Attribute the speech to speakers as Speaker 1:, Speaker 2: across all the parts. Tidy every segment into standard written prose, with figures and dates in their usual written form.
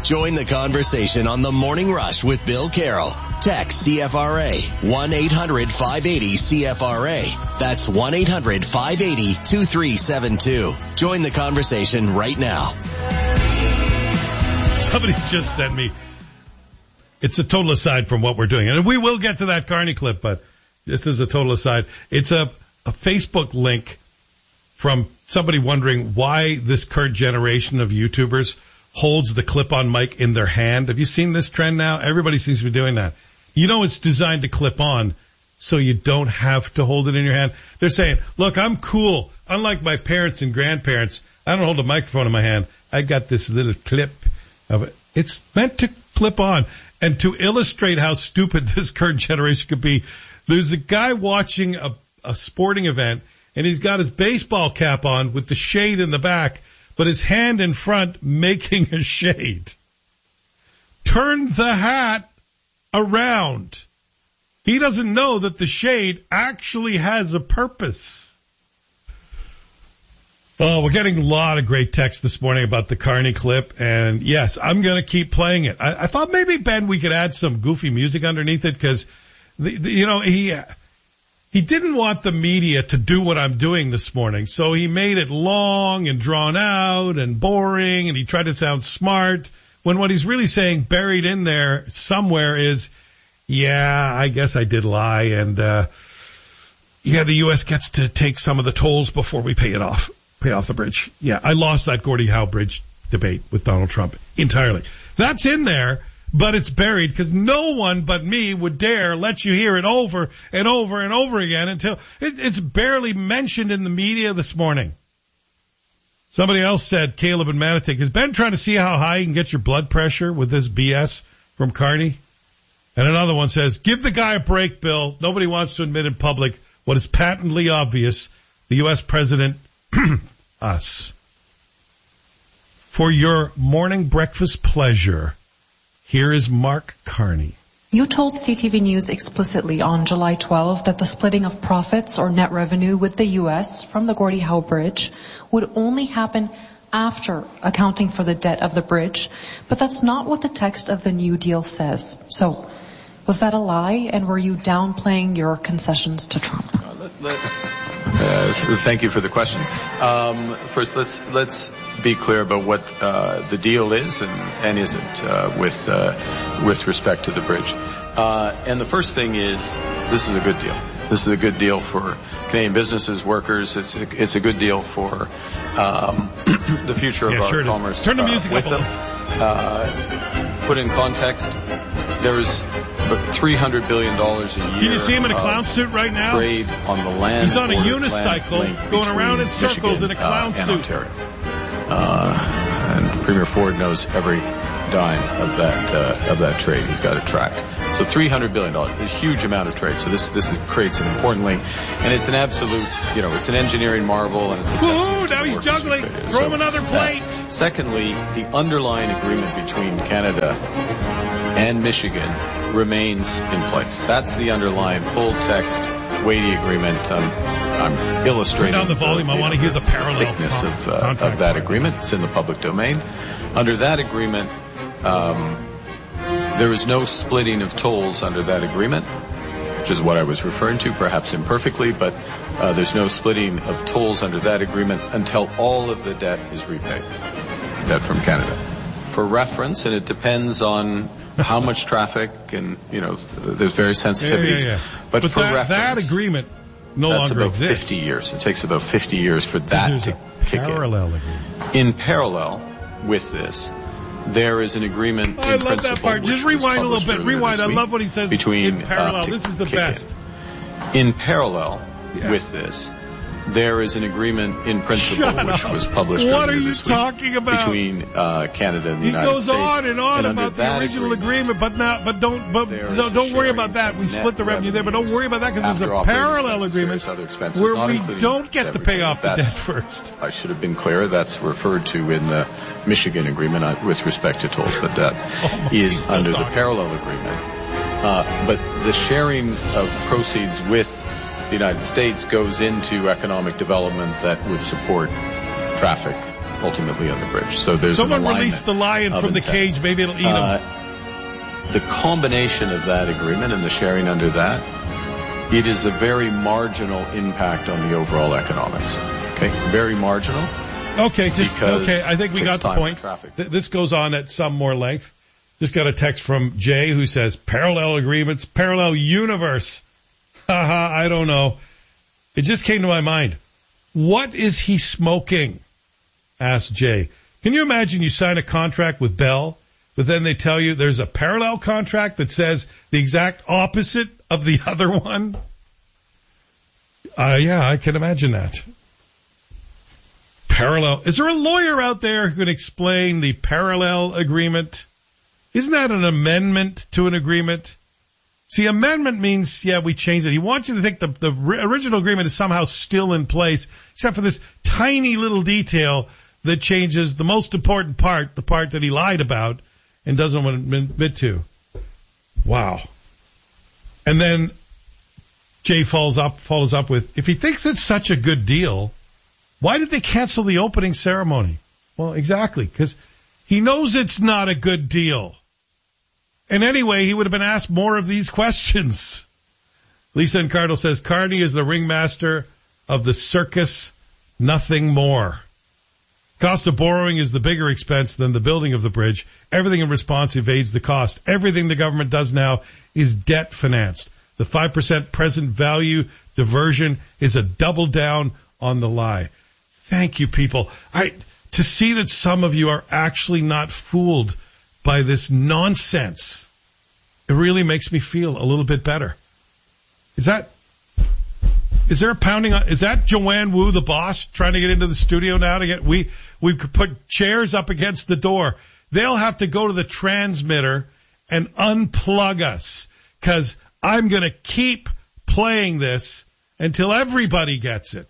Speaker 1: Join the conversation on The Morning Rush with Bill Carroll. Text CFRA 1-800-580-CFRA. That's 1-800-580-2372. Join the conversation right now.
Speaker 2: Somebody just sent me, it's a total aside from what we're doing. And we will get to that Carney clip, but just as a total aside, it's a Facebook link from somebody wondering why this current generation of YouTubers holds the clip-on mic in their hand. Have you seen this trend now? Everybody seems to be doing that. You know it's designed to clip on, so you don't have to hold it in your hand. They're saying, look, I'm cool. Unlike my parents and grandparents, I don't hold a microphone in my hand. I got this little clip of it. It's meant to clip on. And to illustrate how stupid this current generation could be, there's a guy watching a sporting event, and he's got his baseball cap on with the shade in the back, but his hand in front making a shade. Turn the hat around. He doesn't know that the shade actually has a purpose. Oh, we're getting a lot of great text this morning about the Carney clip, and yes, I'm going to keep playing it. I thought maybe, Ben, we could add some goofy music underneath it, because, he didn't want the media to do what I'm doing this morning, so he made it long and drawn out and boring, and he tried to sound smart, when what he's really saying buried in there somewhere is, yeah, I guess I did lie, and the U.S. gets to take some of the tolls before we pay off the bridge. Yeah, I lost that Gordie Howe Bridge debate with Donald Trump entirely. That's in there, but it's buried because no one but me would dare let you hear it over and over and over again until it's barely mentioned in the media this morning. Somebody else said, Caleb and Manatik, is Ben trying to see how high you can get your blood pressure with this BS from Carney? And another one says, give the guy a break, Bill. Nobody wants to admit in public what is patently obvious. The U.S. president, us. For your morning breakfast pleasure, here is Mark Carney.
Speaker 3: You told CTV News explicitly on July 12 that the splitting of profits or net revenue with the U.S. from the Gordie Howe Bridge would only happen after accounting for the debt of the bridge, but that's not what the text of the New Deal says. So, was that a lie, and were you downplaying your concessions to Trump?
Speaker 4: Thank you for the question. First, let's be clear about what the deal is and isn't with respect to the bridge. And the first thing is, this is a good deal. This is a good deal for Canadian businesses, workers. It's a good deal for the future of our commerce.
Speaker 2: Turn the music
Speaker 4: with
Speaker 2: up
Speaker 4: them. Put in context, there's about $300 billion a year.
Speaker 2: Can you see him in a clown suit right now?
Speaker 4: Trade on the land.
Speaker 2: He's on a unicycle going around in circles in a clown suit.
Speaker 4: And Premier Ford knows every dime of that trade. He's got it tracked. So $300 billion, a huge amount of trade. So this creates an important link, and it's an absolute, it's an engineering marvel, and it's a
Speaker 2: woohoo! Now he's juggling. Throw him another plate.
Speaker 4: Secondly, the underlying agreement between Canada and Michigan remains in place. That's the underlying full text, weighty agreement. I'm illustrating.
Speaker 2: Turn down the volume. I want to hear the parallel
Speaker 4: thickness of that agreement. It's in the public domain. Under that agreement, there is no splitting of tolls under that agreement, which is what I was referring to, perhaps imperfectly, but there's no splitting of tolls under that agreement until all of the debt is repaid, debt from Canada. For reference, and it depends on how much traffic, and, there's various sensitivities.
Speaker 2: Yeah.
Speaker 4: But for reference,
Speaker 2: that agreement no longer exists.
Speaker 4: That's about 50 years. It takes about 50 years for that to kick in.
Speaker 2: Agreement.
Speaker 4: In parallel with this, there is an agreement in principle.
Speaker 2: I love that part. Just rewind a little bit. Rewind. I love what he says. In parallel. This is the best.
Speaker 4: In parallel with this, there is an agreement in principle which was published
Speaker 2: what are you talking about?
Speaker 4: Between Canada and the United States.
Speaker 2: He goes on and on about the original agreement, but don't worry about that. We split the revenue there, but don't worry about that because there's a parallel agreement where we don't get to pay off the debt first.
Speaker 4: I should have been clear. That's referred to in the Michigan agreement with respect to tolls, but that is under the parallel agreement. But the sharing of proceeds with the United States goes into economic development that would support traffic ultimately on the bridge. So there's
Speaker 2: someone
Speaker 4: an
Speaker 2: released the lion from the cage. Maybe it'll eat him.
Speaker 4: The combination of that agreement and the sharing under that, it is a very marginal impact on the overall economics. Okay, very marginal.
Speaker 2: Okay, I think we got the point. This goes on at some more length. Just got a text from Jay who says, parallel agreements, parallel universe. Haha, I don't know. It just came to my mind. What is he smoking? Asked Jay. Can you imagine you sign a contract with Bell, but then they tell you there's a parallel contract that says the exact opposite of the other one? Yeah, I can imagine that. Parallel. Is there a lawyer out there who can explain the parallel agreement? Isn't that an amendment to an agreement? See, amendment means, yeah, we changed it. He wants you to think the original agreement is somehow still in place, except for this tiny little detail that changes the most important part, the part that he lied about and doesn't want to admit to. Wow. And then Jay follows up with, if he thinks it's such a good deal, why did they cancel the opening ceremony? Well, exactly, because he knows it's not a good deal. And anyway, he would have been asked more of these questions. Lisa Encardo says, Carney is the ringmaster of the circus, nothing more. Cost of borrowing is the bigger expense than the building of the bridge. Everything in response evades the cost. Everything the government does now is debt financed. The 5% present value diversion is a double down on the lie. Thank you, people. To see that some of you are actually not fooled by this nonsense, it really makes me feel a little bit better. Is there a pounding on? Is that Joanne Wu, the boss, trying to get into the studio now to get? We could put chairs up against the door. They'll have to go to the transmitter and unplug us, because I'm going to keep playing this until everybody gets it.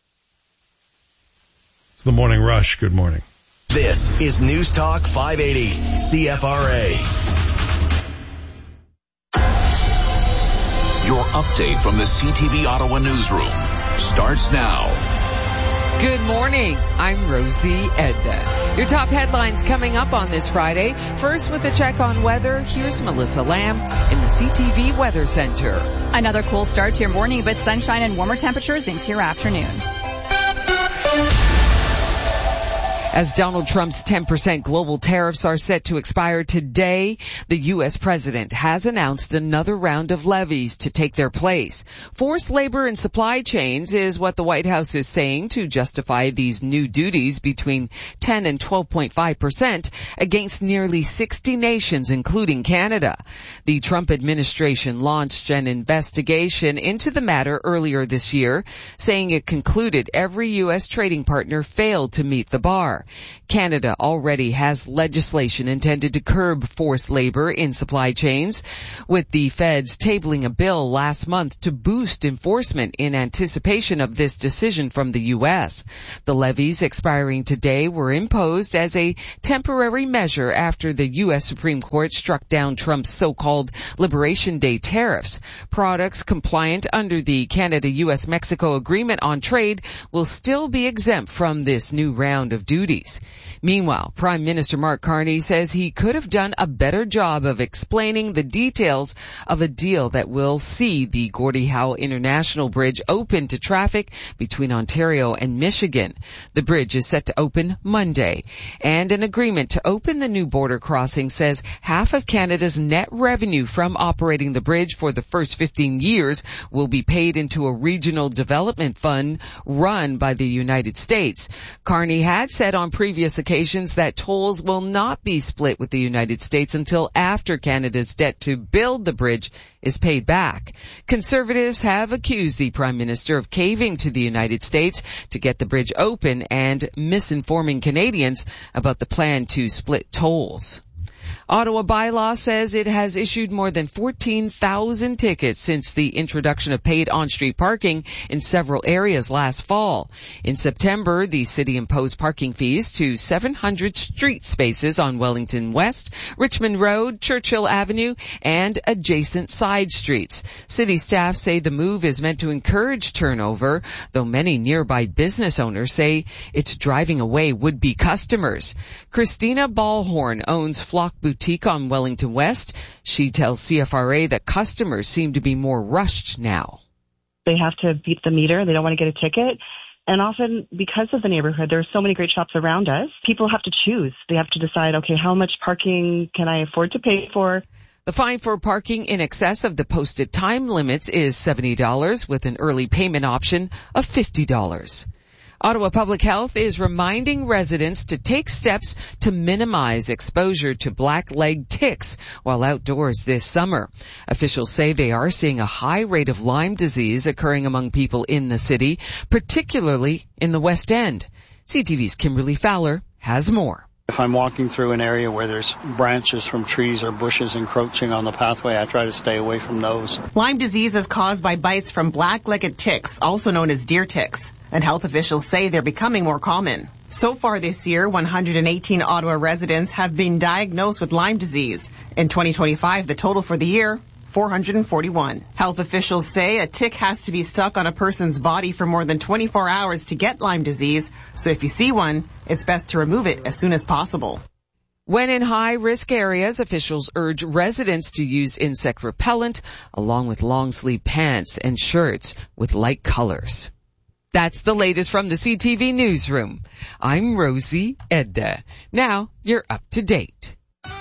Speaker 2: It's the Morning Rush. Good morning.
Speaker 1: This is News Talk 580 CFRA. Your update from the CTV Ottawa newsroom starts now.
Speaker 5: Good morning. I'm Rosie Edda. Your top headlines coming up on this Friday. First, with a check on weather, here's Melissa Lamb in the CTV Weather Center.
Speaker 6: Another cool start to your morning, but sunshine and warmer temperatures into your afternoon.
Speaker 5: As Donald Trump's 10% global tariffs are set to expire today, the U.S. president has announced another round of levies to take their place. Forced labor in supply chains is what the White House is saying to justify these new duties between 10 and 12.5% against nearly 60 nations, including Canada. The Trump administration launched an investigation into the matter earlier this year, saying it concluded every U.S. trading partner failed to meet the bar. Canada already has legislation intended to curb forced labor in supply chains, with the feds tabling a bill last month to boost enforcement in anticipation of this decision from the U.S. The levies expiring today were imposed as a temporary measure after the U.S. Supreme Court struck down Trump's so-called Liberation Day tariffs. Products compliant under the Canada-U.S.-Mexico Agreement on Trade will still be exempt from this new round of duties. Meanwhile, Prime Minister Mark Carney says he could have done a better job of explaining the details of a deal that will see the Gordie Howe International Bridge open to traffic between Ontario and Michigan. The bridge is set to open Monday, and an agreement to open the new border crossing says half of Canada's net revenue from operating the bridge for the first 15 years will be paid into a regional development fund run by the United States. Carney had said on previous occasions that tolls will not be split with the United States until after Canada's debt to build the bridge is paid back. Conservatives have accused the Prime Minister of caving to the United States to get the bridge open and misinforming Canadians about the plan to split tolls. Ottawa bylaw says it has issued more than 14,000 tickets since the introduction of paid on-street parking in several areas last fall. In September, the city imposed parking fees to 700 street spaces on Wellington West, Richmond Road, Churchill Avenue, and adjacent side streets. City staff say the move is meant to encourage turnover, though many nearby business owners say it's driving away would-be customers. Christina Ballhorn owns Flock Boutique on Wellington West. She tells CFRA that customers seem to be more rushed now.
Speaker 7: They have to beat the meter. They don't want to get a ticket. And often, because of the neighborhood, there are so many great shops around us. People have to choose. They have to decide, okay, how much parking can I afford to pay for?
Speaker 5: The fine for parking in excess of the posted time limits is $70 with an early payment option of $50. Ottawa Public Health is reminding residents to take steps to minimize exposure to black-legged ticks while outdoors this summer. Officials say they are seeing a high rate of Lyme disease occurring among people in the city, particularly in the West End. CTV's Kimberly Fowler has more.
Speaker 8: If I'm walking through an area where there's branches from trees or bushes encroaching on the pathway, I try to stay away from those.
Speaker 9: Lyme disease is caused by bites from black-legged ticks, also known as deer ticks, and health officials say they're becoming more common. So far this year, 118 Ottawa residents have been diagnosed with Lyme disease. In 2025, the total for the year, 441. Health officials say a tick has to be stuck on a person's body for more than 24 hours to get Lyme disease, so if you see one, it's best to remove it as soon as possible.
Speaker 5: When in high-risk areas, officials urge residents to use insect repellent along with long-sleeve pants and shirts with light colors. That's the latest from the CTV Newsroom. I'm Rosie Edda. Now you're up to date.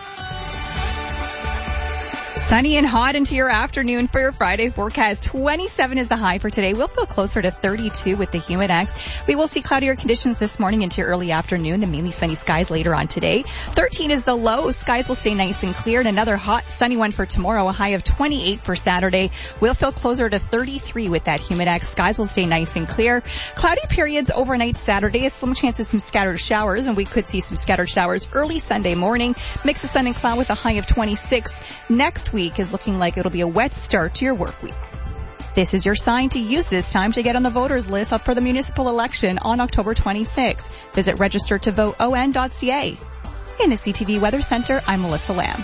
Speaker 6: Sunny and hot into your afternoon for your Friday forecast. 27 is the high for today. We'll feel closer to 32 with the humid X. We will see cloudier conditions this morning into your early afternoon, then mainly sunny skies later on today. 13 is the low. Skies will stay nice and clear, and another hot, sunny one for tomorrow, a high of 28 for Saturday. We'll feel closer to 33 with that humid X. Skies will stay nice and clear. Cloudy periods overnight Saturday, a slim chance of some scattered showers, and we could see some scattered showers early Sunday morning. Mix of sun and cloud with a high of 26. Next week is looking like it'll be a wet start to your work week. This is your sign to use this time to get on the voters list up for the municipal election on October 26th. Visit registertovoteon.ca. In the CTV Weather Center, I'm Melissa Lamb.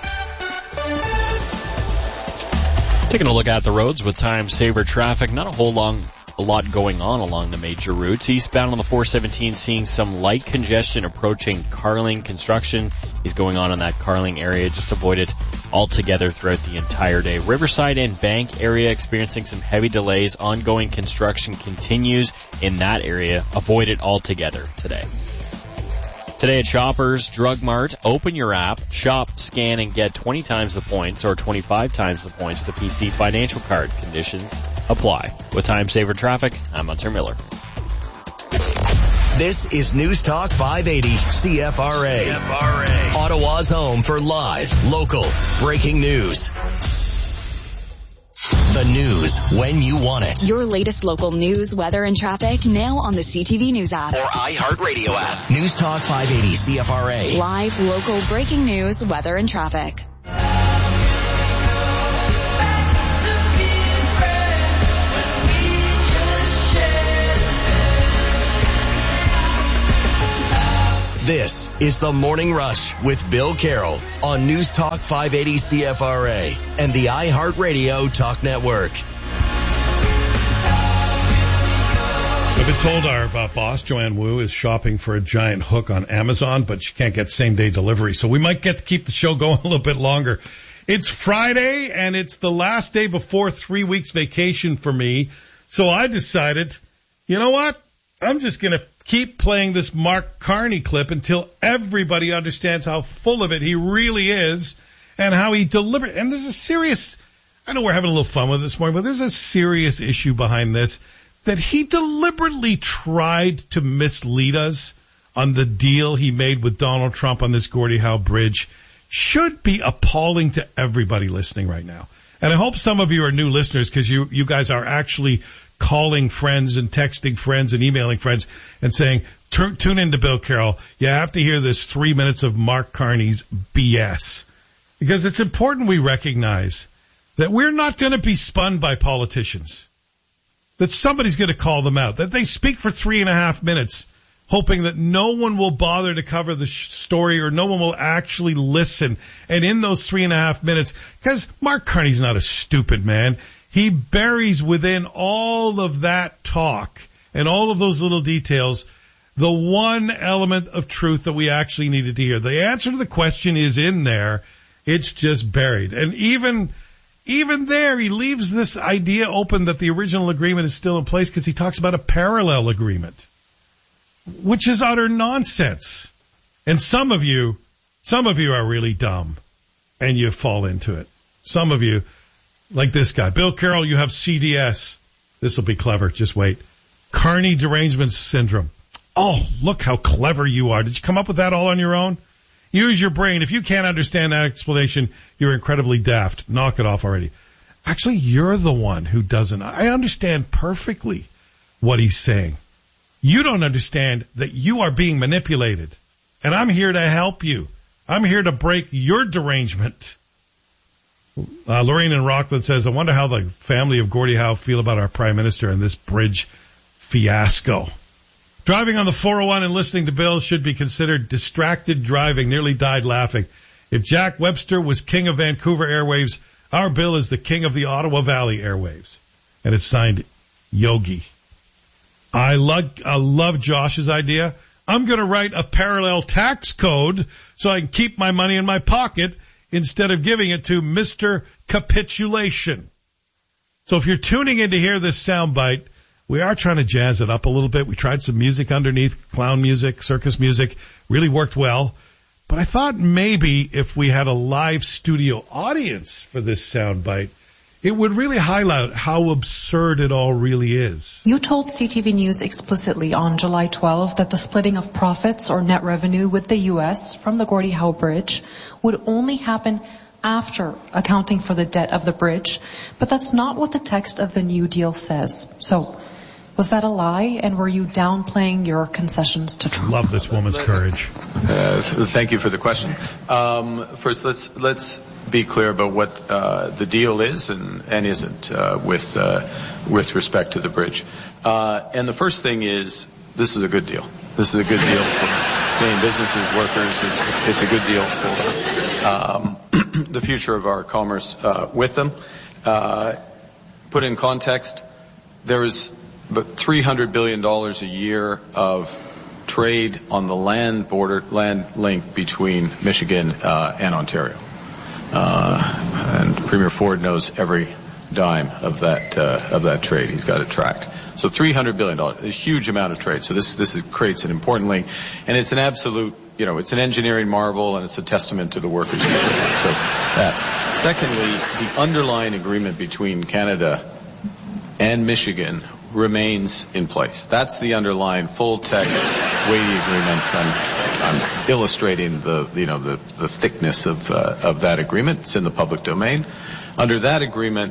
Speaker 10: Taking a look at the roads with time saver traffic, not a lot going on along the major routes. Eastbound on the 417 seeing some light congestion approaching Carling. Construction is going on in that Carling area. Just avoid it altogether throughout the entire day. Riverside and Bank area experiencing some heavy delays. Ongoing construction continues in that area. Avoid it altogether today. Today at Shoppers Drug Mart, open your app, shop, scan, and get 20 times the points or 25 times the points with the PC Financial Card. Conditions apply. With time saver traffic, I'm Hunter Miller.
Speaker 1: This is News Talk 580 CFRA. Ottawa's home for live, local, breaking news. The news when you want it.
Speaker 11: Your latest local news, weather, and traffic now on the CTV News app.
Speaker 1: Or iHeartRadio app. News Talk 580 CFRA.
Speaker 11: Live, local, breaking news, weather, and traffic.
Speaker 1: This is the Morning Rush with Bill Carroll on News Talk 580 CFRA and the iHeartRadio Talk Network.
Speaker 2: I've been told our boss, Joanne Wu, is shopping for a giant hook on Amazon, but she can't get same-day delivery. So we might get to keep the show going a little bit longer. It's Friday, and it's the last day before 3 weeks vacation for me. So I decided, you know what? I'm just going to keep playing this Mark Carney clip until everybody understands how full of it he really is and how he delivers. And there's a serious, I know we're having a little fun with it this morning, but there's a serious issue behind this, that he deliberately tried to mislead us on the deal he made with Donald Trump on this Gordie Howe Bridge should be appalling to everybody listening right now. And I hope some of you are new listeners because you guys are actually calling friends and texting friends and emailing friends and saying, tune into Bill Carroll. You have to hear this 3 minutes of Mark Carney's BS. Because it's important we recognize that we're not going to be spun by politicians. That somebody's going to call them out. That they speak for 3.5 minutes, hoping that no one will bother to cover the story or no one will actually listen. And in those 3.5 minutes, because Mark Carney's not a stupid man, he buries within all of that talk and all of those little details the one element of truth that we actually needed to hear. The answer to the question is in there. It's just buried. And even there, he leaves this idea open that the original agreement is still in place because he talks about a parallel agreement, which is utter nonsense. And some of you are really dumb and you fall into it. Some of you, like this guy, Bill Carroll, you have CDS. This will be clever. Just wait. Carney derangement syndrome. Oh, look how clever you are. Did you come up with that all on your own? Use your brain. If you can't understand that explanation, you're incredibly daft. Knock it off already. Actually, you're the one who doesn't. I understand perfectly what he's saying. You don't understand that you are being manipulated. And I'm here to help you. I'm here to break your derangement. Lorraine in Rockland says, I wonder how the family of Gordie Howe feel about our Prime Minister and this bridge fiasco. Driving on the 401 and listening to Bill should be considered distracted driving. Nearly died laughing. If Jack Webster was king of Vancouver airwaves, our Bill is the king of the Ottawa Valley airwaves. And it's signed Yogi. I love Josh's idea. I'm going to write a parallel tax code so I can keep my money in my pocket instead of giving it to Mr. Capitulation. So if you're tuning in to hear this soundbite, we are trying to jazz it up a little bit. We tried some music underneath, clown music, circus music, really worked well. But I thought maybe if we had a live studio audience for this soundbite, it would really highlight how absurd it all really is.
Speaker 3: You told CTV News explicitly on July 12 that the splitting of profits or net revenue with the U.S. from the Gordie Howe Bridge would only happen after accounting for the debt of the bridge. But that's not what the text of the new deal says. So, was that a lie, and were you downplaying your concessions to Trump?
Speaker 2: Love this woman's courage.
Speaker 4: Thank you for the question. First, let's be clear about what the deal is and isn't with respect to the bridge. And the first thing is, this is a good deal. This is a good deal for Canadian businesses, workers. It's a good deal for the future of our commerce with them. Put in context, there is about $300 billion a year of trade on the land link between Michigan and Ontario. And Premier Ford knows every dime of that trade. He's got it tracked. So $300 billion, a huge amount of trade. So this creates an important link, and it's an absolute, it's an engineering marvel, and it's a testament to the workers. So that's. Secondly, the underlying agreement between Canada and Michigan remains in place. That's the underlying full text weighty agreement. I'm illustrating the thickness of that agreement. It's in the public domain. Under that agreement,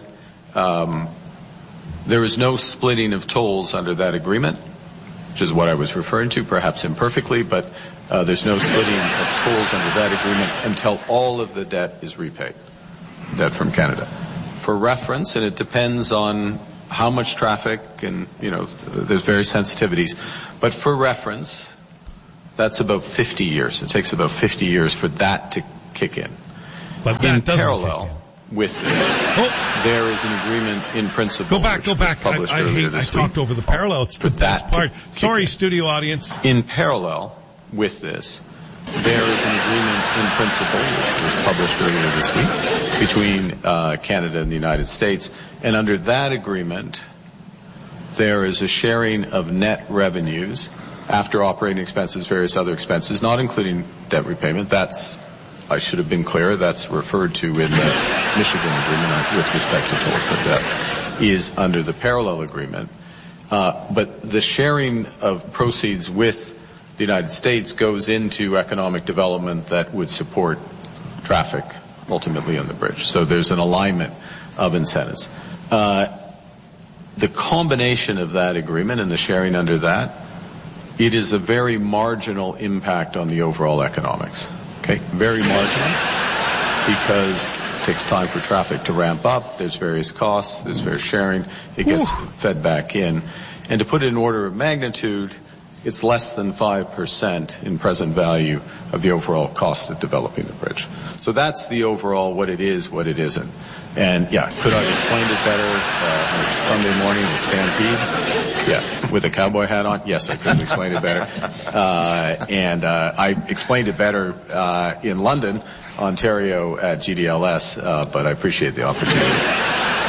Speaker 4: there is no splitting of tolls under that agreement, which is what I was referring to, perhaps imperfectly, but there's no splitting of tolls under that agreement until all of the debt is repaid, debt from Canada. For reference, and it depends on how much traffic and, there's various sensitivities. But for reference, that's about 50 years. It takes about 50 years for that to kick in.
Speaker 2: But that
Speaker 4: in parallel with this, there is an agreement in principle.
Speaker 2: Go back. I talked over the parallel. It's the best part. Sorry, studio audience.
Speaker 4: In parallel with this, there is an agreement in principle, which was published earlier this week, between Canada and the United States. And under that agreement, there is a sharing of net revenues after operating expenses, various other expenses, not including debt repayment. I should have been clear, that's referred to in the Michigan agreement with respect to tolls, but that is under the parallel agreement. But the sharing of proceeds with the United States goes into economic development that would support traffic ultimately on the bridge. So there's an alignment of incentives. The combination of that agreement and the sharing under that it is a very marginal impact on the overall economics. Okay, very marginal, because it takes time for traffic to ramp up. There's various costs. There's various sharing. It gets fed back in. And to put it in order of magnitude, it's less than 5% in present value of the overall cost of developing the bridge. So that's the overall what it is, what it isn't. And yeah, could I have explained it better on a Sunday morning with Stampede? Yeah, with a cowboy hat on? Yes, I could have explained it better. And I explained it better in London, Ontario at GDLS, but I appreciate the opportunity.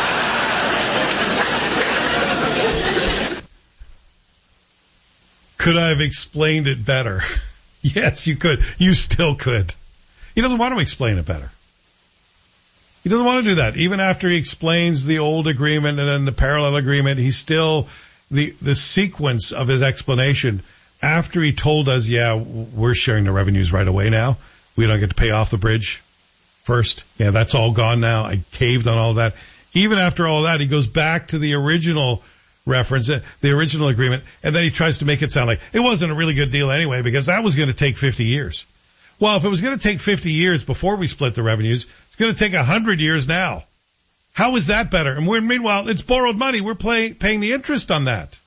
Speaker 2: Could I have explained it better? Yes, you could. You still could. He doesn't want to explain it better. He doesn't want to do that. Even after he explains the old agreement and then the parallel agreement, he's still, the sequence of his explanation, after he told us, yeah, we're sharing the revenues right away now. We don't get to pay off the bridge first. Yeah, that's all gone now. I caved on all that. Even after all that, he goes back to the original reference, the original agreement, and then he tries to make it sound like it wasn't a really good deal anyway, because that was going to take 50 years. Well, if it was going to take 50 years before we split the revenues, it's going to take 100 years now. How is that better? And meanwhile, it's borrowed money. We're paying the interest on that.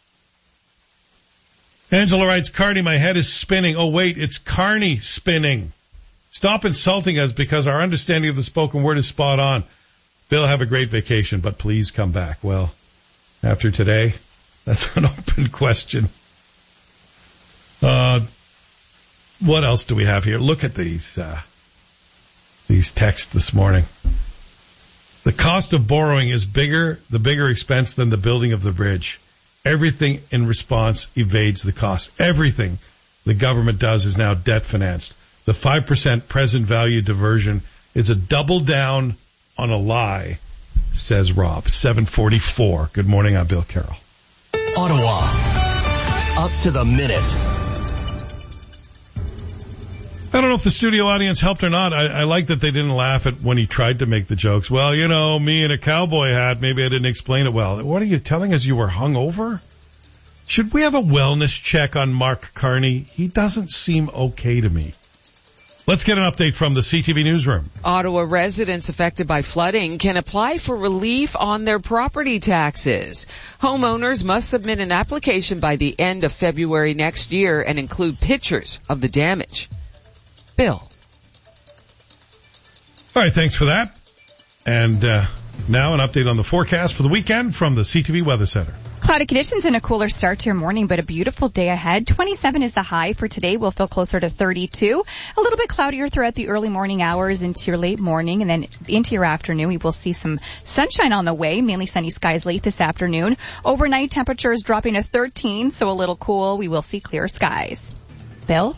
Speaker 2: Angela writes, Carney, my head is spinning. Oh, wait, it's Carney spinning. Stop insulting us because our understanding of the spoken word is spot on. Bill, have a great vacation, but please come back. Well, after today, that's an open question. What else do we have here? Look at these texts this morning. The cost of borrowing is the bigger expense than the building of the bridge. Everything in response evades the cost. Everything the government does is now debt financed. The 5% present value diversion is a double down on a lie, says Rob. 744. Good morning, I'm Bill Carroll.
Speaker 1: Ottawa. Up to the minute.
Speaker 2: I don't know if the studio audience helped or not. I like that they didn't laugh at when he tried to make the jokes. Well, you know, me in a cowboy hat, maybe I didn't explain it well. What are you telling us, you were hungover? Should we have a wellness check on Mark Carney? He doesn't seem okay to me. Let's get an update from the CTV newsroom.
Speaker 5: Ottawa residents affected by flooding can apply for relief on their property taxes. Homeowners must submit an application by the end of February next year and include pictures of the damage. Bill.
Speaker 2: All right, thanks for that. And now an update on the forecast for the weekend from the CTV Weather Center.
Speaker 6: Cloudy conditions and a cooler start to your morning, but a beautiful day ahead. 27 is the high for today. We'll feel closer to 32. A little bit cloudier throughout the early morning hours into your late morning, and then into your afternoon. We will see some sunshine on the way, mainly sunny skies late this afternoon. Overnight temperatures dropping to 13, so a little cool. We will see clear skies. Bill?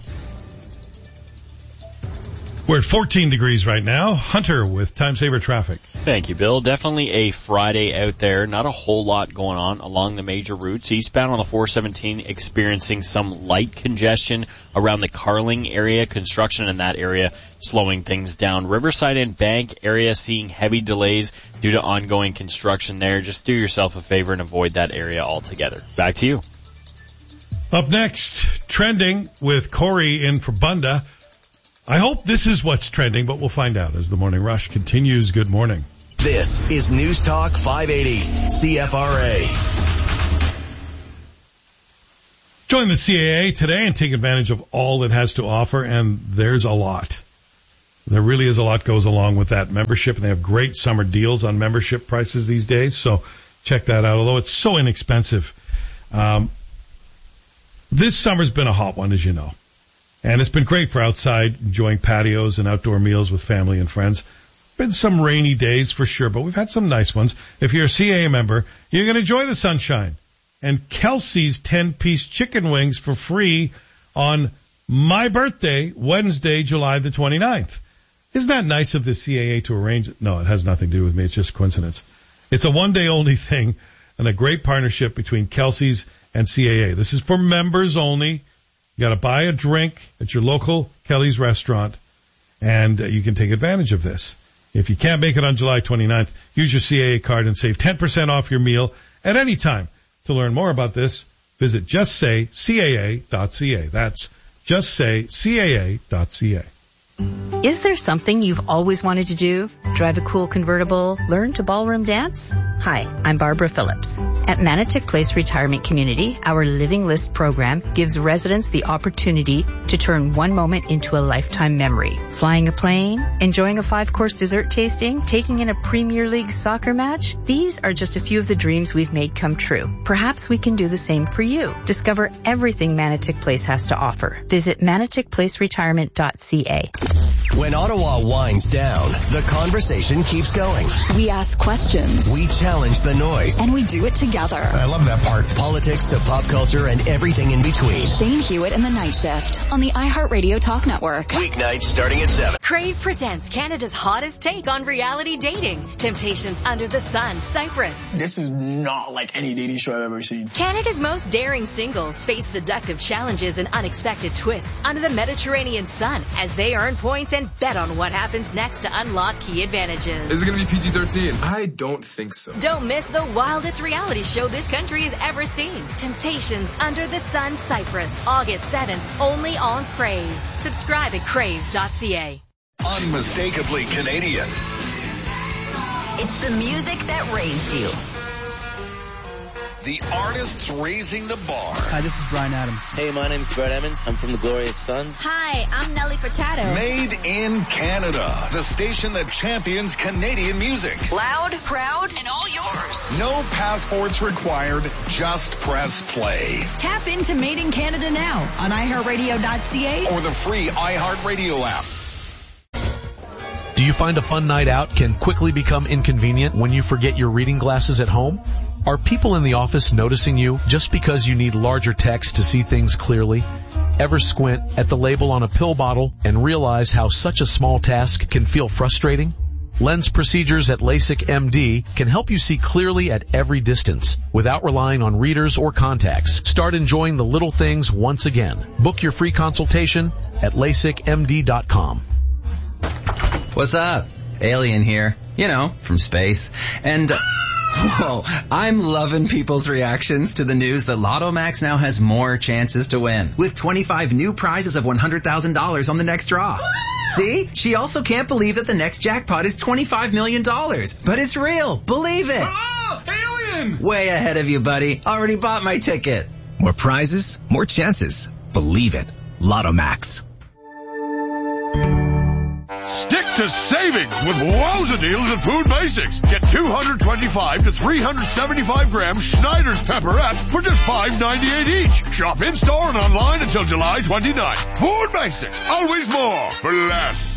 Speaker 2: We're at 14 degrees right now. Hunter with Time Saver Traffic.
Speaker 10: Thank you, Bill. Definitely a Friday out there. Not a whole lot going on along the major routes. Eastbound on the 417 experiencing some light congestion around the Carling area. Construction in that area slowing things down. Riverside and Bank area seeing heavy delays due to ongoing construction there. Just do yourself a favor and avoid that area altogether. Back to you.
Speaker 2: Up next, trending with Corey in for Bunda. I hope this is what's trending, but we'll find out as the Morning Rush continues. Good morning.
Speaker 1: This is News Talk 580 CFRA.
Speaker 2: Join the CAA today and take advantage of all it has to offer, and there's a lot. There really is a lot goes along with that membership, and they have great summer deals on membership prices these days, so check that out, although it's so inexpensive. This summer's been a hot one, as you know. And it's been great for outside, enjoying patios and outdoor meals with family and friends. Been some rainy days for sure, but we've had some nice ones. If you're a CAA member, you're going to enjoy the sunshine. And Kelsey's 10-piece chicken wings for free on my birthday, Wednesday, July the 29th. Isn't that nice of the CAA to arrange it? No, it has nothing to do with me. It's just coincidence. It's a one-day-only thing and a great partnership between Kelsey's and CAA. This is for members only. You got to buy a drink at your local Kelly's restaurant, and you can take advantage of this. If you can't make it on July 29th, use your CAA card and save 10% off your meal at any time. To learn more about this, Visit justsaycaa.ca. That's justsaycaa.ca.
Speaker 12: Is there something you've always wanted to do? Drive a cool convertible? Learn to ballroom dance? Hi, I'm Barbara Phillips. At Manotick Place Retirement Community, our Living List program gives residents the opportunity to turn one moment into a lifetime memory. Flying a plane, enjoying a 5-course dessert tasting, taking in a Premier League soccer match. These are just a few of the dreams we've made come true. Perhaps we can do the same for you. Discover everything Manotick Place has to offer. Visit manotickplaceretirement.ca.
Speaker 1: When Ottawa winds down, the conversation keeps going.
Speaker 11: We ask questions.
Speaker 1: We challenge the noise.
Speaker 11: And we do it together.
Speaker 1: I love that part. Politics to pop culture and everything in between.
Speaker 11: Shane Hewitt and the Night Shift on the iHeartRadio Talk Network.
Speaker 1: Weeknights starting at 7.
Speaker 13: Crave presents Canada's hottest take on reality dating. Temptations Under the Sun, Cyprus.
Speaker 14: This is not like any dating show I've ever seen.
Speaker 13: Canada's most daring singles face seductive challenges and unexpected twists under the Mediterranean sun as they earn points and bet on what happens next to unlock key advantages.
Speaker 15: Is it going to be PG-13? I don't think so.
Speaker 13: Don't miss the wildest reality show this country has ever seen. Temptations Under the Sun, Cyprus, August 7th, only on Crave. Subscribe at crave.ca.
Speaker 16: Unmistakably Canadian.
Speaker 17: It's the music that raised you.
Speaker 16: The artists raising the bar.
Speaker 18: Hi, this is Bryan Adams.
Speaker 19: Hey, my name's Brett Emmons. I'm from the Glorious Sons.
Speaker 17: Hi, I'm Nelly Furtado.
Speaker 16: Made in Canada. The station that champions Canadian music.
Speaker 17: Loud, proud, and all yours.
Speaker 16: No passports required. Just press play.
Speaker 17: Tap into Made in Canada now on iHeartRadio.ca
Speaker 16: or the free iHeartRadio app.
Speaker 20: Do you find a fun night out can quickly become inconvenient when you forget your reading glasses at home? Are people in the office noticing you just because you need larger text to see things clearly? Ever squint at the label on a pill bottle and realize how such a small task can feel frustrating? Lens procedures at LASIK MD can help you see clearly at every distance without relying on readers or contacts. Start enjoying the little things once again. Book your free consultation at LASIKMD.com.
Speaker 21: What's up? Alien here. You know, from space. And, whoa, I'm loving people's reactions to the news that Lotto Max now has more chances to win. With 25 new prizes of $100,000 on the next draw. See? She also can't believe that the next jackpot is $25 million. But it's real. Believe it.
Speaker 15: Oh, alien!
Speaker 21: Way ahead of you, buddy. Already bought my ticket.
Speaker 22: More prizes, more chances. Believe it. Lotto Max.
Speaker 23: Stick to savings with wowza deals at Food Basics. Get 225 to 375 gram Schneider's pepperettes for just $5.98 each. Shop in-store and online until July 29th. Food Basics, always more for less.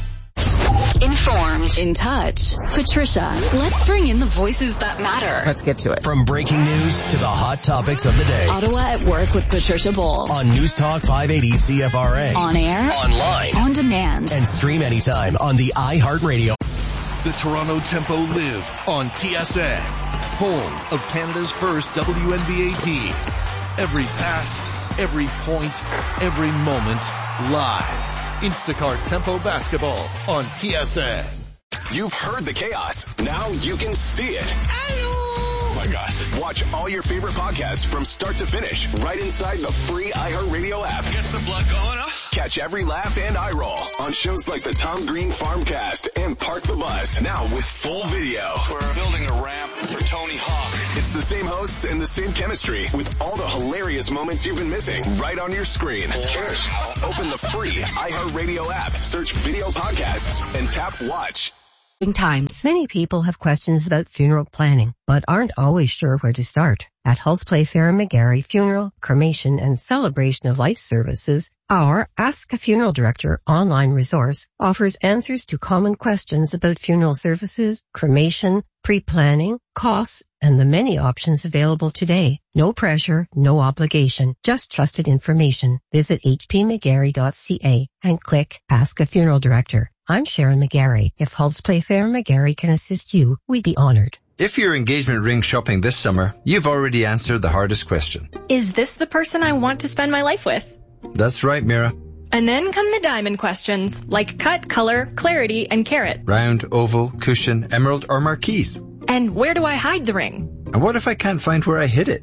Speaker 11: Informed, in touch. Patricia, let's bring in the voices that matter.
Speaker 5: Let's get to it.
Speaker 1: From breaking news to the hot topics of the day.
Speaker 11: Ottawa at Work with Patricia Bull.
Speaker 1: On News Talk 580 CFRA.
Speaker 11: On air.
Speaker 1: Online.
Speaker 11: On demand.
Speaker 1: And stream anytime on the iHeartRadio.
Speaker 16: The Toronto Tempo live on TSN. Home of Canada's first WNBA team. Every pass, every point, every moment, live. Instacart Tempo Basketball on TSN.
Speaker 24: You've heard the chaos. Now you can see it. Oh my gosh. Watch all your favorite podcasts from start to finish right inside the free iHeartRadio app.
Speaker 15: Gets the blood going, huh?
Speaker 24: Catch every laugh and eye roll on shows like the Tom Green Farmcast and Park the Bus. Now with full video.
Speaker 15: We're building a ramp for Tony Hawk.
Speaker 24: It's the same hosts and the same chemistry with all the hilarious moments you've been missing right on your screen. Cheers. Open the free iHeartRadio app, search video podcasts, and tap watch.
Speaker 25: Times. Many people have questions about funeral planning, but aren't always sure where to start. At Hulse Playfair and McGarry Funeral, Cremation, and Celebration of Life Services, our Ask a Funeral Director online resource offers answers to common questions about funeral services, cremation, pre-planning, costs, and the many options available today. No pressure, no obligation, just trusted information. Visit hpmcgarry.ca and click Ask a Funeral Director. I'm Sharon McGarry. If Hulse Playfair and McGarry can assist you, we'd be honored.
Speaker 26: If you're engagement ring shopping this summer, you've already answered the hardest question.
Speaker 27: Is this the person I want to spend my life with?
Speaker 26: That's right, Mira.
Speaker 27: And then come the diamond questions, like cut, color, clarity, and carat.
Speaker 26: Round, oval, cushion, emerald, or marquise.
Speaker 27: And where do I hide the ring?
Speaker 26: And what if I can't find where I hid it?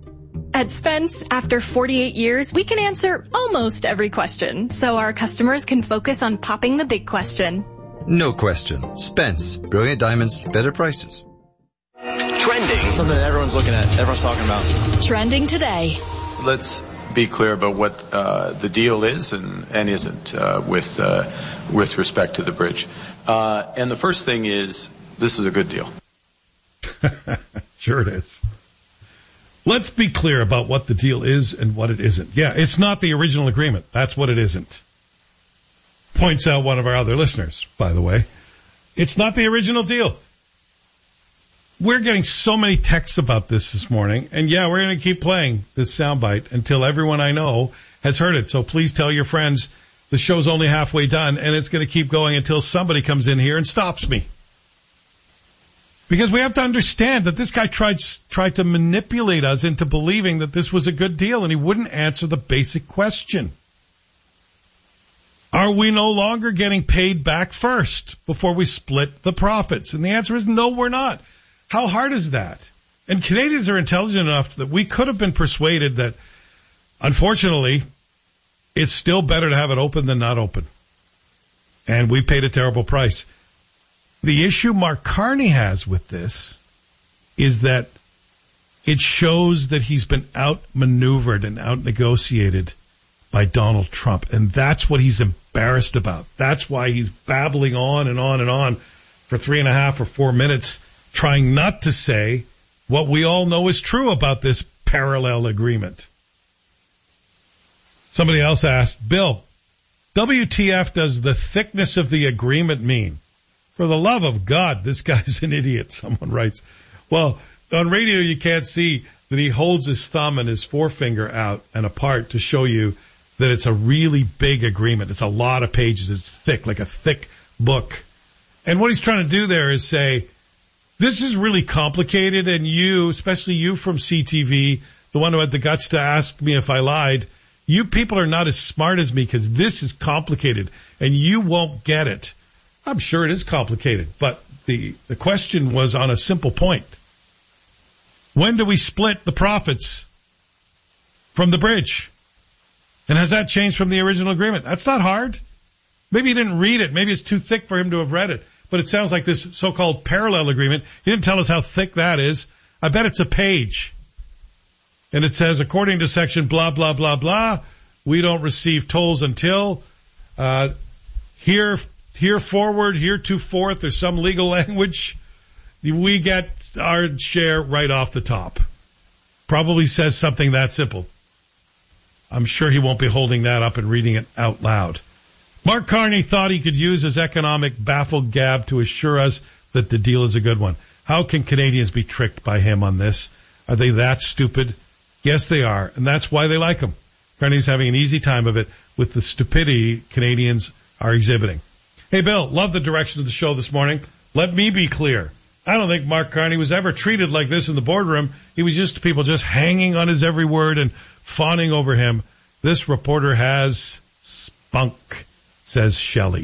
Speaker 27: At Spence, after 48 years, we can answer almost every question, so our customers can focus on popping the big question.
Speaker 26: No question. Spence. Brilliant diamonds, better prices.
Speaker 24: Trending.
Speaker 3: Something that everyone's looking at, everyone's talking about.
Speaker 11: Trending today.
Speaker 4: Let's be clear about what the deal is and isn't with respect to the bridge. And the first thing is, this is a good deal.
Speaker 2: Sure it is. Let's be clear about what the deal is and what it isn't. Yeah, it's not the original agreement. That's what it isn't. Points out one of our other listeners, by the way. It's not the original deal. We're getting so many texts about this morning, and yeah, we're going to keep playing this soundbite until everyone I know has heard it. So please tell your friends the show's only halfway done, and it's going to keep going until somebody comes in here and stops me. Because we have to understand that this guy tried to manipulate us into believing that this was a good deal, and he wouldn't answer the basic question. Are we no longer getting paid back first before we split the profits? And the answer is no, we're not. How hard is that? And Canadians are intelligent enough that we could have been persuaded that, unfortunately, it's still better to have it open than not open. And we paid a terrible price. The issue Mark Carney has with this is that it shows that he's been outmaneuvered and outnegotiated by Donald Trump. And that's what he's embarrassed about. That's why he's babbling on and on and on for 3.5 or 4 minutes, trying not to say what we all know is true about this parallel agreement. Somebody else asked, Bill, WTF does the thickness of the agreement mean? For the love of God, this guy's an idiot, someone writes. Well, on radio you can't see that he holds his thumb and his forefinger out and apart to show you that it's a really big agreement. It's a lot of pages. It's thick, like a thick book. And what he's trying to do there is say, this is really complicated, and you, especially you from CTV, the one who had the guts to ask me if I lied, you people are not as smart as me because this is complicated, and you won't get it. I'm sure it is complicated, but the question was on a simple point. When do we split the profits from the bridge? And has that changed from the original agreement? That's not hard. Maybe he didn't read it. Maybe it's too thick for him to have read it. But it sounds like this so-called parallel agreement. He didn't tell us how thick that is. I bet it's a page. And it says, according to section blah, blah, blah, blah, we don't receive tolls until here forward, here to forth, there's some legal language. We get our share right off the top. Probably says something that simple. I'm sure he won't be holding that up and reading it out loud. Mark Carney thought he could use his economic baffled gab to assure us that the deal is a good one. How can Canadians be tricked by him on this? Are they that stupid? Yes, they are, and that's why they like him. Carney's having an easy time of it with the stupidity Canadians are exhibiting. Hey, Bill, love the direction of the show this morning. Let me be clear. I don't think Mark Carney was ever treated like this in the boardroom. He was used to people just hanging on his every word and fawning over him. This reporter has spunk, says Shelley.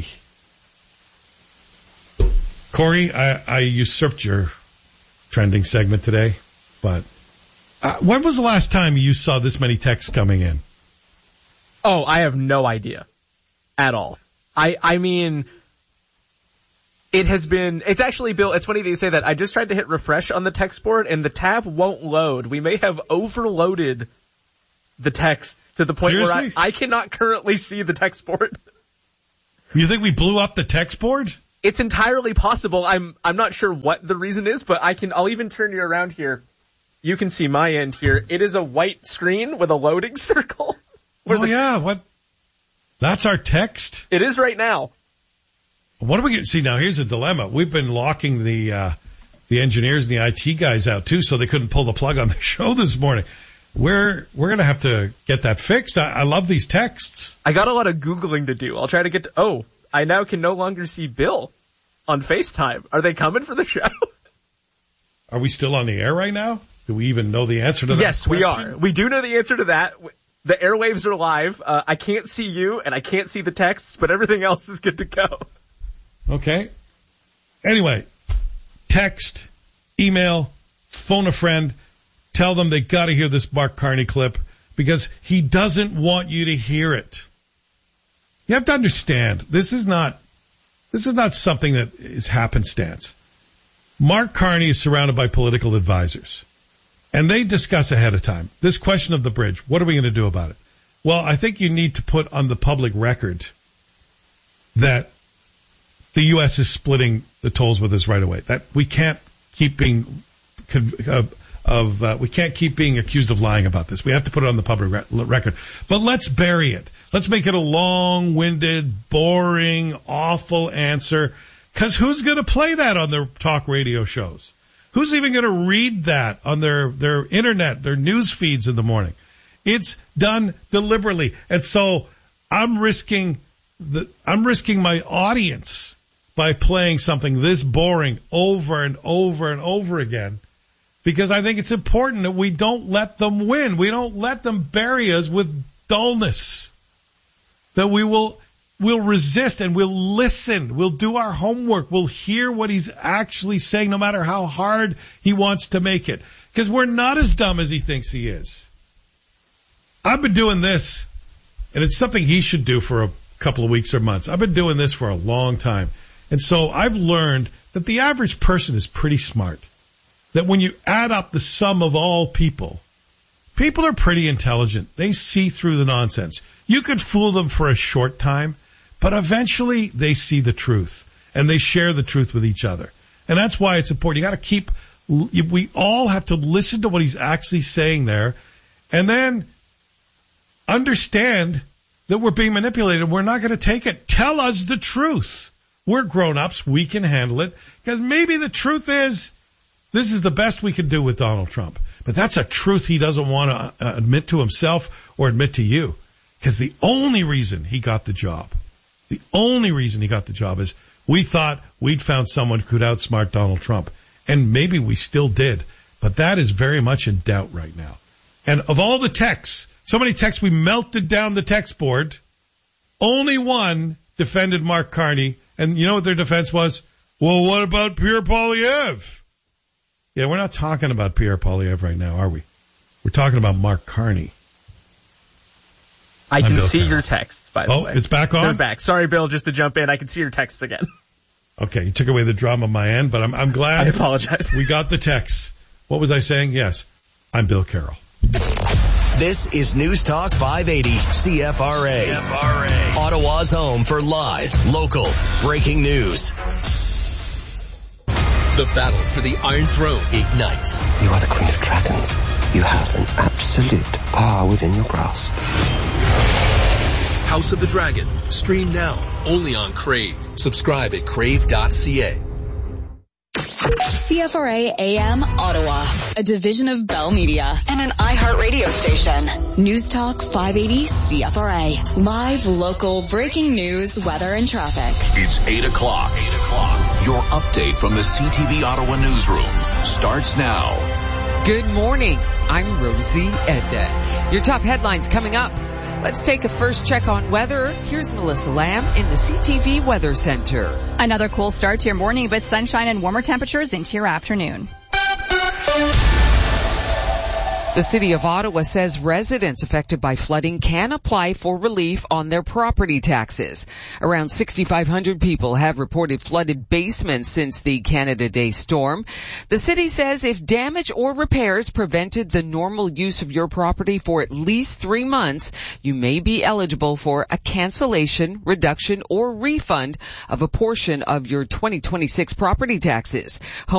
Speaker 2: Corey, I usurped your trending segment today, but when was the last time you saw this many texts coming in?
Speaker 6: Oh, I have no idea at all. I mean, it's actually, Bill, it's funny that you say that. I just tried to hit refresh on the text board and the tab won't load. We may have overloaded the texts to the point
Speaker 2: Seriously?
Speaker 6: where I cannot currently see the text board.
Speaker 2: You think we blew up the text board?
Speaker 6: It's entirely possible. I'm not sure what the reason is, but I'll even turn you around here. You can see my end here. It is a white screen with a loading circle.
Speaker 2: What? That's our text?
Speaker 6: It is right now.
Speaker 2: What do we get? See, now here's a dilemma. We've been locking the engineers and the IT guys out too, so they couldn't pull the plug on the show this morning. We're going to have to get that fixed. I love these texts.
Speaker 6: I got a lot of Googling to do. I'll try to get to, I now can no longer see Bill on FaceTime. Are they coming for the show?
Speaker 2: Are we still on the air right now? Do we even know the answer to that
Speaker 6: Yes,
Speaker 2: question?
Speaker 6: we are. We do know the answer to that. The airwaves are live. I can't see you, and I can't see the texts, but everything else is good to go.
Speaker 2: Okay. Anyway, text, email, phone a friend, tell them they got to hear this Mark Carney clip because he doesn't want you to hear it. You have to understand, this is not something that is happenstance. Mark Carney is surrounded by political advisors, and they discuss ahead of time this question of the bridge. What are we going to do about it? Well, I think you need to put on the public record that the U.S. is splitting the tolls with us right away. That we can't keep being we can't keep being accused of lying about this. We have to put it on the public record. But let's bury it. Let's make it a long-winded, boring, awful answer. Because who's going to play that on their talk radio shows? Who's even going to read that on their internet, their news feeds in the morning? It's done deliberately. And so I'm risking my audience by playing something this boring over and over and over again, because I think it's important that we don't let them win. We don't let them bury us with dullness. That we'll resist and we'll listen. We'll do our homework. We'll hear what he's actually saying, no matter how hard he wants to make it. Because we're not as dumb as he thinks he is. I've been doing this, and it's something he should do for a couple of weeks or months. I've been doing this for a long time. And so I've learned that the average person is pretty smart. That when you add up the sum of all people are pretty intelligent. They see through the nonsense. You could fool them for a short time, but eventually they see the truth, and they share the truth with each other. And that's why it's important. We all have to listen to what he's actually saying there, and then understand that we're being manipulated. We're not going to take it. Tell us the truth. We're grown-ups. We can handle it. Because maybe the truth is, this is the best we can do with Donald Trump. But that's a truth he doesn't want to admit to himself or admit to you. Because the only reason he got the job is we thought we'd found someone who could outsmart Donald Trump. And maybe we still did. But that is very much in doubt right now. And of all the texts, so many texts, we melted down the text board. Only one defended Mark Carney. And you know what their defense was? Well, what about Pierre Poilievre? Yeah, we're not talking about Pierre Poilievre right now, are we? We're talking about Mark Carney.
Speaker 6: I can see your texts, by the way.
Speaker 2: Oh, it's back on?
Speaker 6: They're back. Sorry, Bill, just to jump in. I can see your texts again.
Speaker 2: Okay, you took away the drama on my end, but I'm glad.
Speaker 6: I apologize.
Speaker 2: We got the texts. What was I saying? Yes, I'm Bill Carroll.
Speaker 1: This is News Talk 580 CFRA. Ottawa's home for live, local, breaking news.
Speaker 7: The battle for the Iron Throne ignites.
Speaker 8: You are the Queen of Dragons. You have an absolute power within your grasp.
Speaker 7: House of the Dragon. Stream now, only on Crave. Subscribe at crave.ca.
Speaker 11: CFRA AM Ottawa, a division of Bell Media and an iHeartRadio station. News Talk 580 CFRA. Live, local, breaking news, weather, and traffic.
Speaker 9: It's 8 o'clock. Your update from the CTV Ottawa newsroom starts now.
Speaker 5: Good morning. I'm Rosie Edda. Your top headlines coming up. Let's take a first check on weather. Here's Melissa Lamb in the CTV Weather Center.
Speaker 27: Another cool start to your morning with sunshine and warmer temperatures into your afternoon.
Speaker 5: The City of Ottawa says residents affected by flooding can apply for relief on their property taxes. Around 6,500 people have reported flooded basements since the Canada Day storm. The city says if damage or repairs prevented the normal use of your property for at least 3 months, you may be eligible for a cancellation, reduction, or refund of a portion of your 2026 property taxes.